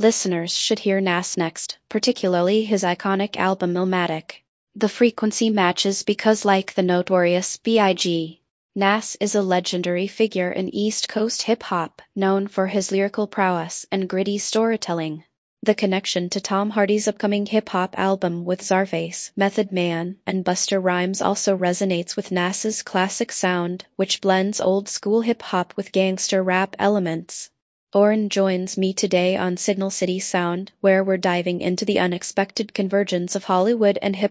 Listeners should hear Nas next, particularly his iconic album Illmatic. The frequency matches because, like the notorious B.I.G., Nas is a legendary figure in East Coast hip-hop, known for his lyrical prowess and gritty storytelling. The connection to Tom Hardy's upcoming hip-hop album with Czarface, Method Man, and Busta Rhymes also resonates with Nas's classic sound, which blends old-school hip-hop with gangster rap elements. Oren joins me today on Signal City Sound, where we're diving into the unexpected convergence of Hollywood and hip